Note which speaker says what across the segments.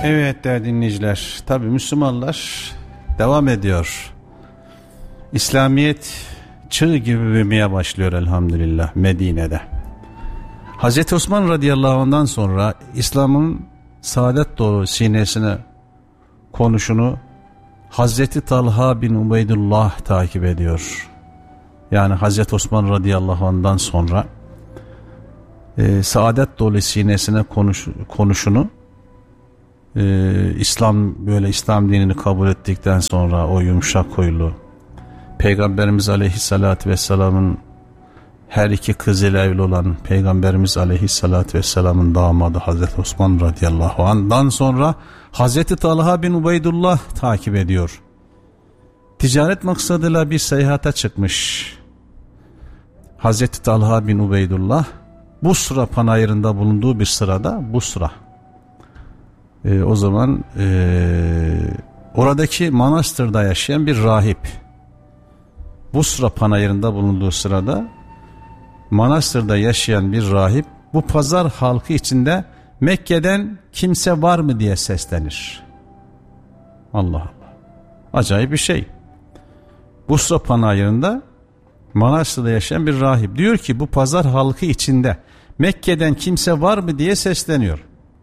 Speaker 1: Evet değerli dinleyiciler, tabi Müslümanlar devam ediyor. İslamiyet çığ gibi büyümeye başlıyor elhamdülillah Medine'de. Hazreti Osman radıyallahu anh'dan sonra İslam'ın saadet dolu sinesine konuşunu Hazreti Talha bin Ubeydullah takip ediyor. Yani Hazreti Osman radıyallahu anh'dan sonra saadet dolu sinesine konuşunu İslam dinini kabul ettikten sonra o yumuşak huylu Peygamberimiz aleyhissalatü vesselamın her iki kızıyla evli olan Peygamberimiz aleyhissalatü vesselamın damadı Hazreti Osman radıyallahu anh'dan sonra Hazreti Talha bin Ubeydullah takip ediyor. Ticaret maksadıyla bir seyahate çıkmış Hazreti Talha bin Ubeydullah, Busra panayırında bulunduğu bir sırada Busra o zaman oradaki manastırda yaşayan bir rahip, Busra panayırında bulunduğu sırada manastırda yaşayan bir rahip bu pazar halkı içinde Mekke'den kimse var mı diye seslenir. Allah Allah, acayip bir şey. Busra panayırında manastırda yaşayan bir rahip diyor ki bu pazar halkı içinde Mekke'den kimse var mı diye sesleniyor.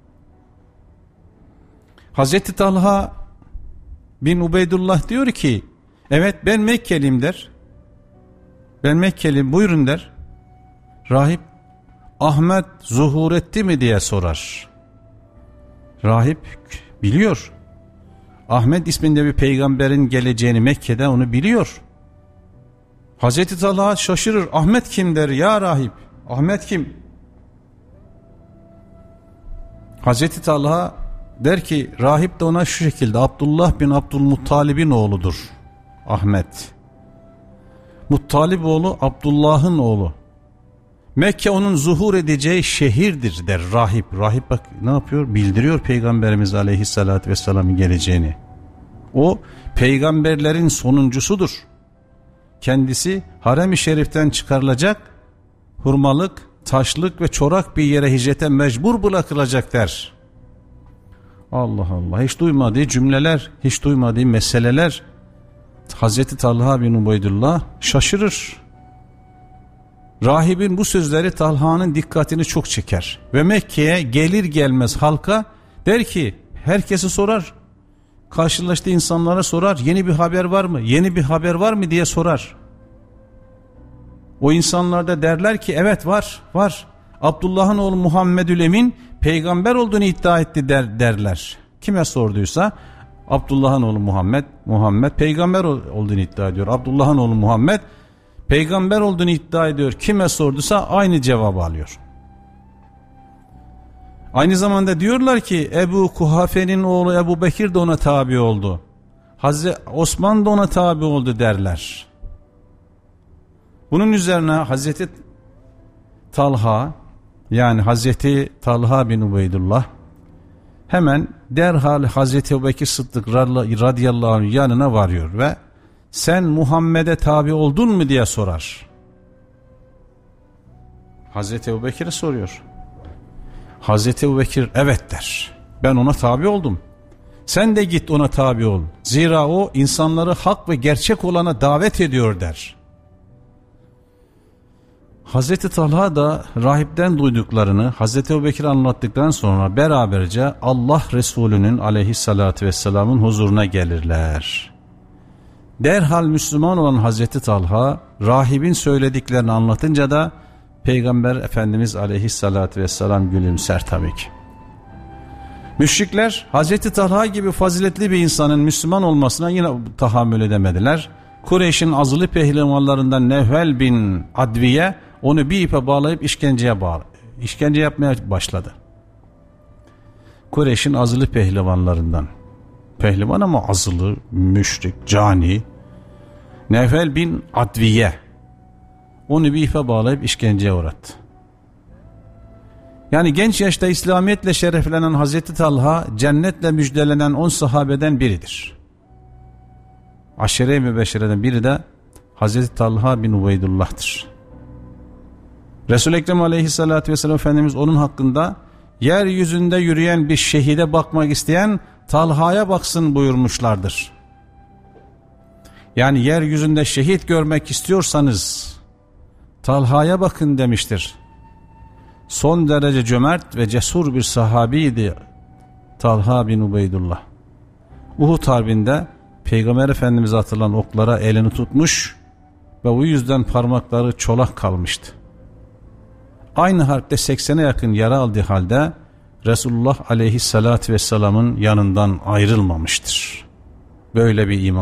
Speaker 1: Hazreti Talha bin Ubeydullah diyor ki evet ben Mekkeliyim der. Ben Mekkeliyim, buyurun der. Rahip Ahmet zuhur etti mi diye sorar. Rahip biliyor. Ahmet isminde bir peygamberin geleceğini Mekke'de onu biliyor. Hazreti Talha şaşırır. Ahmet kim der ya rahip? Ahmet kim? Hazreti Talha der ki rahip de ona şu şekilde Abdullah bin Abdülmuttalib'in oğludur Ahmet. Muttalib oğlu Abdullah'ın oğlu. Mekke onun zuhur edeceği şehirdir der rahip. Rahip bak ne yapıyor? Bildiriyor Peygamberimiz aleyhissalatü vesselam'ın geleceğini. O peygamberlerin sonuncusudur. Kendisi harem-i şeriften çıkarılacak, hurmalık, taşlık ve çorak bir yere hicrete mecbur bırakılacak der. Allah Allah, hiç duymadığı cümleler, hiç duymadığı meseleler. Hazreti Talha bin Ubeydullah şaşırır. Rahibin bu sözleri Talha'nın dikkatini çok çeker ve Mekke'ye gelir gelmez halka der ki, herkesi sorar, karşılaştığı insanlara sorar, yeni bir haber var mı, yeni bir haber var mı diye sorar. O insanlar da derler ki evet var. Abdullah'ın oğlu Muhammedül Emin peygamber olduğunu iddia etti derler. Kime sorduysa Abdullah'ın oğlu Muhammed peygamber olduğunu iddia ediyor. Abdullah'ın oğlu Muhammed peygamber olduğunu iddia ediyor. Kime sorduysa aynı cevabı alıyor. Aynı zamanda diyorlar ki Ebu Kuhafe'nin oğlu Ebu Bekir de ona tabi oldu. Hazreti Osman da ona tabi oldu derler. Bunun üzerine Hazreti Talha, yani Hazreti Talha bin Ubeydullah hemen derhal Hazreti Ebubekir Sıddık radıyallahu anh yanına varıyor ve sen Muhammed'e tabi oldun mu diye sorar. Hazreti Ebubekir'e soruyor. Hazreti Ebubekir evet der. Ben ona tabi oldum. Sen de git ona tabi ol. Zira o insanları hak ve gerçek olana davet ediyor der. Hazreti Talha da rahipten duyduklarını Hazreti Ebubekir'e anlattıktan sonra beraberce Allah Resulü'nün aleyhissalatü vesselamın huzuruna gelirler. Derhal Müslüman olan Hazreti Talha rahibin söylediklerini anlatınca da Peygamber Efendimiz aleyhissalatü vesselam gülümser tabii ki. Müşrikler Hazreti Talha gibi faziletli bir insanın Müslüman olmasına yine tahammül edemediler. Kureyş'in azılı pehlivanlarından Nevhel bin Adviye onu bir ipe bağlayıp işkence yapmaya başladı. Kureyş'in azılı pehlivanlarından. Pehlivan ama azılı, müşrik, cani. Nevhel bin Adviye onu bir ipe bağlayıp işkenceye uğrattı. Yani genç yaşta İslamiyetle şereflenen Hazreti Talha cennetle müjdelenen 10 sahabeden biridir. Aşere-i mübeşşereden biri de Hazreti Talha bin Ubeydullah'tır. Resul-i Ekrem aleyhissalatü vesselam Efendimiz onun hakkında yeryüzünde yürüyen bir şehide bakmak isteyen Talha'ya baksın buyurmuşlardır. Yani yeryüzünde şehit görmek istiyorsanız Talha'ya bakın demiştir. Son derece cömert ve cesur bir sahabiydi Talha bin Ubeydullah. Uhud Harbi'nde Peygamber Efendimiz'e atılan oklara elini tutmuş ve o yüzden parmakları çolak kalmıştı. Aynı harpte 80'e yakın yara aldığı halde Resulullah aleyhissalatü vesselamın yanından ayrılmamıştır. Böyle bir iman.